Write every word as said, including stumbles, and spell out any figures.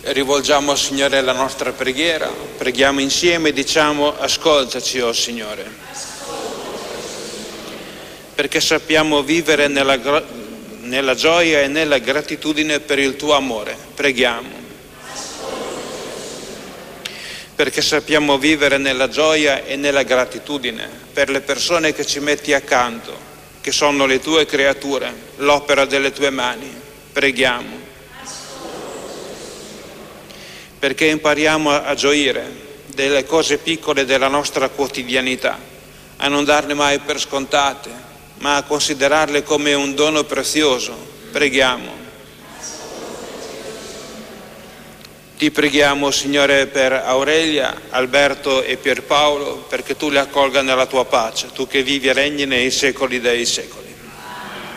Rivolgiamo, Signore, la nostra preghiera, preghiamo insieme e diciamo: ascoltaci, oh Signore, perché sappiamo vivere nella, nella gioia e nella gratitudine per il tuo amore. Preghiamo. Perché sappiamo vivere nella gioia e nella gratitudine per le persone che ci metti accanto, che sono le tue creature, l'opera delle tue mani. Preghiamo. Perché impariamo a gioire delle cose piccole della nostra quotidianità, a non darle mai per scontate, ma a considerarle come un dono prezioso. Preghiamo. Ti preghiamo, Signore, per Aurelia, Alberto e Pierpaolo, perché tu li accolga nella tua pace, tu che vivi e regni nei secoli dei secoli.